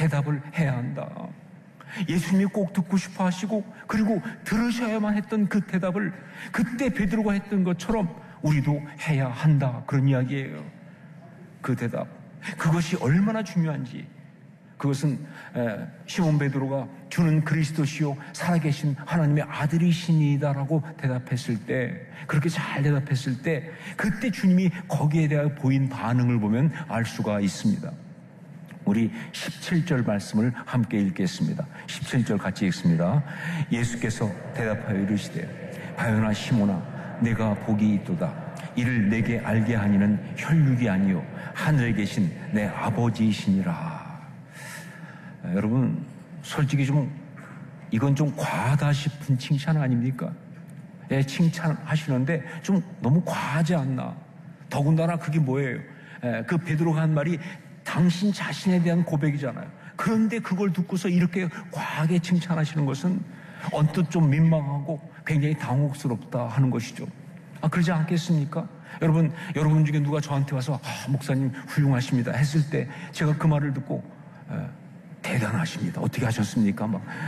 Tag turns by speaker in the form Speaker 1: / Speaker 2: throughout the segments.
Speaker 1: 대답을 해야 한다. 예수님이 꼭 듣고 싶어 하시고 그리고 들으셔야만 했던 그 대답을 그때 베드로가 했던 것처럼 우리도 해야 한다. 그런 이야기예요. 그 대답. 그것이 얼마나 중요한지. 그것은 시몬 베드로가 주는 그리스도시요 살아계신 하나님의 아들이시니이다라고 대답했을 때, 그렇게 잘 대답했을 때 그때 주님이 거기에 대해 보인 반응을 보면 알 수가 있습니다. 우리 17절 말씀을 함께 읽겠습니다. 17절 같이 읽습니다. 예수께서 대답하여 이르시되 바요나 시몬아 내가 복이 있도다. 이를 내게 알게 하니는 혈육이 아니요 하늘에 계신 내 아버지이시니라. 여러분 솔직히 이건 좀 과하다 싶은 칭찬 아닙니까? 예, 칭찬하시는데 좀 너무 과하지 않나. 더군다나 그게 뭐예요? 그 베드로가 한 말이 당신 자신에 대한 고백이잖아요. 그런데 그걸 듣고서 이렇게 과하게 칭찬하시는 것은 언뜻 좀 민망하고 굉장히 당혹스럽다 하는 것이죠. 그러지 않겠습니까? 여러분 중에 누가 저한테 와서 목사님 훌륭하십니다 했을 때 제가 그 말을 듣고 대단하십니다. 어떻게 하셨습니까?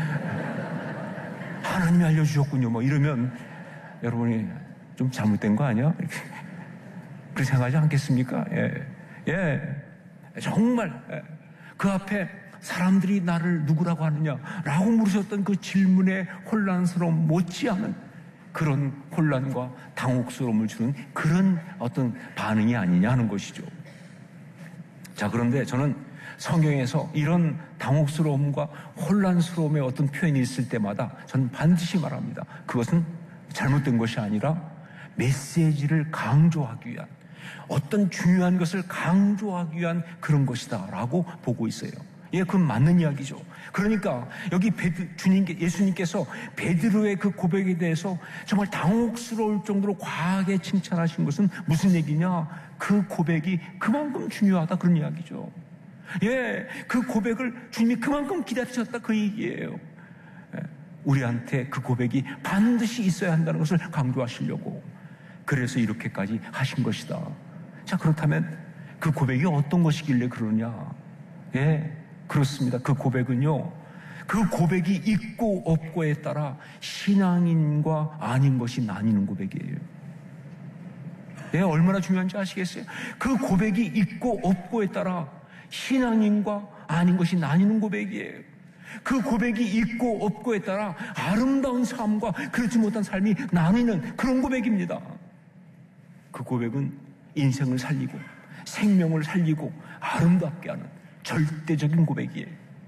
Speaker 1: 하나님이 알려주셨군요. 이러면 여러분이 좀 잘못된 거 아니야? 그렇게 생각하지 않겠습니까? 예. 정말 그 앞에 사람들이 나를 누구라고 하느냐라고 물으셨던 그 질문에 혼란스러움 못지않은 그런 혼란과 당혹스러움을 주는 그런 어떤 반응이 아니냐 하는 것이죠. 자, 그런데 저는 성경에서 이런 당혹스러움과 혼란스러움의 어떤 표현이 있을 때마다 저는 반드시 말합니다. 그것은 잘못된 것이 아니라 메시지를 강조하기 위한, 어떤 중요한 것을 강조하기 위한 그런 것이다 라고 보고 있어요. 예, 그건 맞는 이야기죠. 그러니까 여기 예수님께서 베드로의 그 고백에 대해서 정말 당혹스러울 정도로 과하게 칭찬하신 것은 무슨 얘기냐? 그 고백이 그만큼 중요하다 그런 이야기죠. 예, 그 고백을 주님이 그만큼 기다리셨다 그 얘기예요. 우리한테 그 고백이 반드시 있어야 한다는 것을 강조하시려고 그래서 이렇게까지 하신 것이다. 자, 그렇다면 그 고백이 어떤 것이길래 그러냐? 예, 그렇습니다. 그 고백은요, 그 고백이 있고 없고에 따라 신앙인과 아닌 것이 나뉘는 고백이에요. 예, 얼마나 중요한지 아시겠어요? 그 고백이 있고 없고에 따라 신앙인과 아닌 것이 나뉘는 고백이에요. 그 고백이 있고 없고에 따라 아름다운 삶과 그렇지 못한 삶이 나뉘는 그런 고백입니다. 그 고백은 인생을 살리고 생명을 살리고 아름답게 하는 절대적인 고백이에요.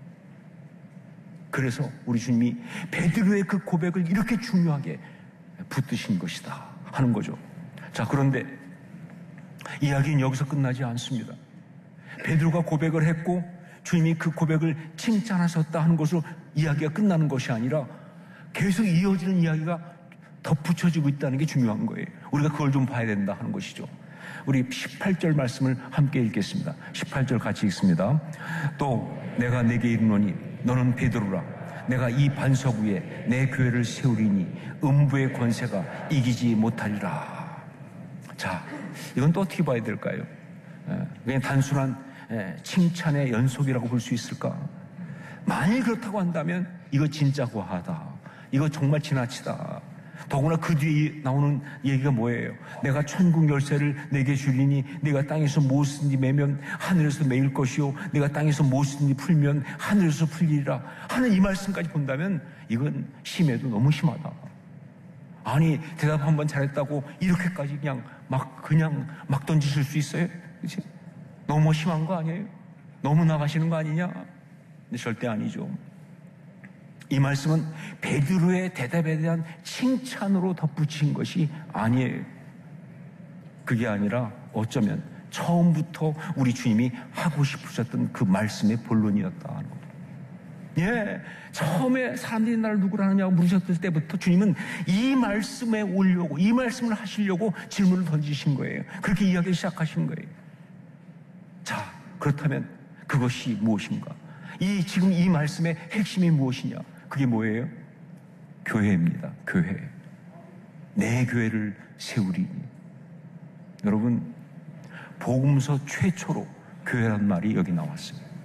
Speaker 1: 그래서 우리 주님이 베드로의 그 고백을 이렇게 중요하게 붙드신 것이다 하는 거죠. 자, 그런데 이야기는 여기서 끝나지 않습니다. 베드로가 고백을 했고 주님이 그 고백을 칭찬하셨다 하는 것으로 이야기가 끝나는 것이 아니라 계속 이어지는 이야기가 덧붙여지고 있다는 게 중요한 거예요. 우리가 그걸 좀 봐야 된다 하는 것이죠. 우리 18절 말씀을 함께 읽겠습니다. 18절 같이 읽습니다. 또 내가 내게 이르노니 너는 베드로라. 내가 이 반석 위에 내 교회를 세우리니 음부의 권세가 이기지 못하리라. 자, 이건 또 어떻게 봐야 될까요? 그냥 단순한 칭찬의 연속이라고 볼 수 있을까? 만일 그렇다고 한다면 이거 진짜 과하다. 이거 정말 지나치다. 더구나 그 뒤에 나오는 얘기가 뭐예요? 내가 천국 열쇠를 내게 주리니 네가 땅에서 무엇이든지 매면 하늘에서 매일 것이요 네가 땅에서 무엇이든지 풀면 하늘에서 풀리리라 하는 이 말씀까지 본다면 이건 심해도 너무 심하다. 아니, 대답 한번 잘했다고 이렇게까지 그냥 막 던지실 수 있어요? 그치? 너무 심한 거 아니에요? 너무 나가시는 거 아니냐? 근데 절대 아니죠. 이 말씀은 베드로의 대답에 대한 칭찬으로 덧붙인 것이 아니에요. 그게 아니라 어쩌면 처음부터 우리 주님이 하고 싶으셨던 그 말씀의 본론이었다 하는 거예요. 예, 처음에 사람들이 나를 누구라느냐고 물으셨을 때부터 주님은 이 말씀에 오려고, 이 말씀을 하시려고 질문을 던지신 거예요. 그렇게 이야기를 시작하신 거예요. 자, 그렇다면 그것이 무엇인가? 지금 이 말씀의 핵심이 무엇이냐? 그게 뭐예요? 교회입니다. 교회. 내 교회를 세우리니. 여러분, 복음서 최초로 교회란 말이 여기 나왔어요.